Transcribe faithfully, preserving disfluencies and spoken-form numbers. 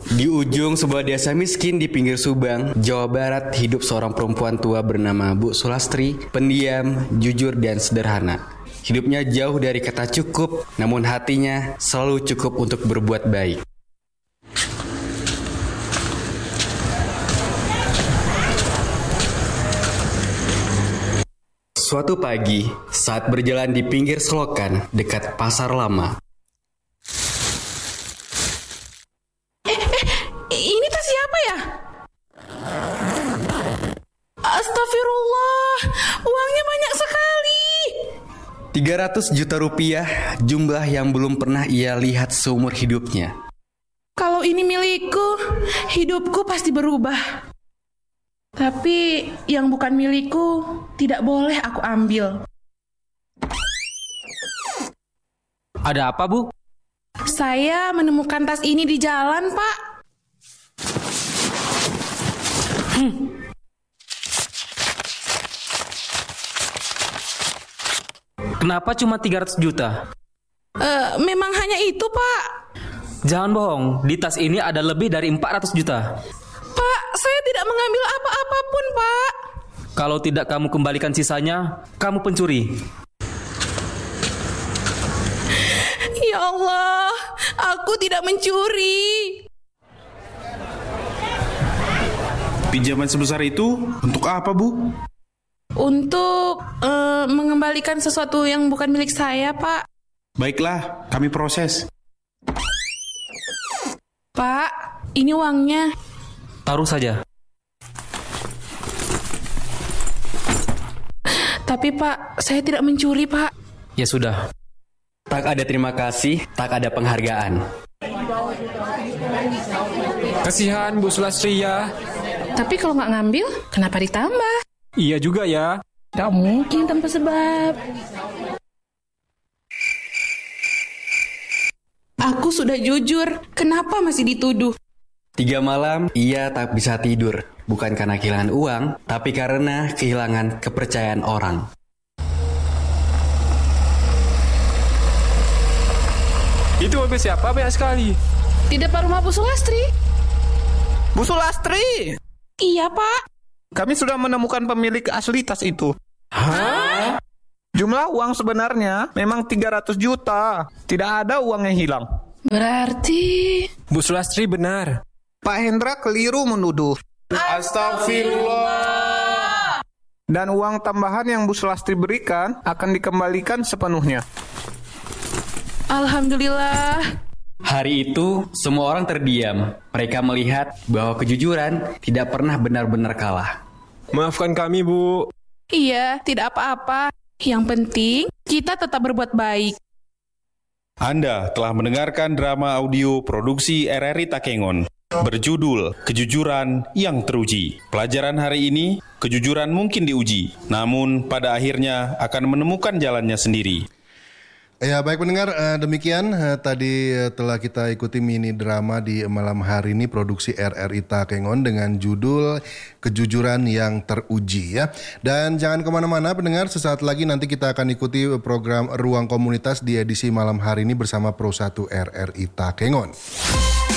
Di ujung sebuah desa miskin di pinggir Subang, Jawa Barat, hidup seorang perempuan tua bernama Bu Sulastri, pendiam, jujur, dan sederhana. Hidupnya jauh dari kata cukup, namun hatinya selalu cukup untuk berbuat baik. Suatu pagi, saat berjalan di pinggir selokan dekat pasar lama, Ini tas siapa ya? Astagfirullah, uangnya banyak sekali. tiga ratus juta rupiah, jumlah yang belum pernah ia lihat seumur hidupnya. Kalau ini milikku, hidupku pasti berubah. Tapi yang bukan milikku tidak boleh aku ambil. Ada apa, Bu? Saya menemukan tas ini di jalan, Pak. Hmm. Kenapa cuma tiga ratus juta? Uh, memang hanya itu, Pak. Jangan bohong, di tas ini ada lebih dari empat ratus juta. Pak, saya tidak mengambil apa-apapun, Pak. Kalau tidak kamu kembalikan sisanya, kamu pencuri. Ya Allah, aku tidak mencuri. Pinjaman sebesar itu untuk apa, Bu? Untuk uh, mengembalikan sesuatu yang bukan milik saya, Pak. Baiklah, kami proses. Pak, ini uangnya. Taruh saja. Tapi Pak, saya tidak mencuri, Pak. Ya sudah. Tak ada terima kasih, tak ada penghargaan. Kasihan Bu Sulastri ya. Tapi kalau nggak ngambil, kenapa ditambah? Iya juga ya. Gak mungkin tanpa sebab. Aku sudah jujur, kenapa masih dituduh? Tiga malam, ia tak bisa tidur. Bukan karena kehilangan uang, tapi karena kehilangan kepercayaan orang. Itu mobil siapa? Banyak sekali. Di depan rumah Bu Sulastri. Bu Sulastri! Iya, Pak. Kami sudah menemukan pemilik asli tas itu. Hah? Jumlah uang sebenarnya memang tiga ratus juta. Tidak ada uang yang hilang. Berarti Bu Sulastri benar. Pak Hendra keliru menuduh. Astagfirullah. Dan uang tambahan yang Bu Sulastri berikan akan dikembalikan sepenuhnya. Alhamdulillah. Hari itu, semua orang terdiam. Mereka melihat bahwa kejujuran tidak pernah benar-benar kalah. Maafkan kami, Bu. Iya, tidak apa-apa. Yang penting, kita tetap berbuat baik. Anda telah mendengarkan drama audio produksi R R I Takengon berjudul Kejujuran yang Teruji. Pelajaran hari ini, kejujuran mungkin diuji, namun pada akhirnya akan menemukan jalannya sendiri. Ya baik pendengar, uh, demikian uh, tadi uh, telah kita ikuti mini drama di malam hari ini produksi R R I Takengon dengan judul Kejujuran yang Teruji ya. Dan jangan kemana-mana pendengar, sesaat lagi nanti kita akan ikuti program Ruang Komunitas di edisi malam hari ini bersama Pro satu R R I Takengon.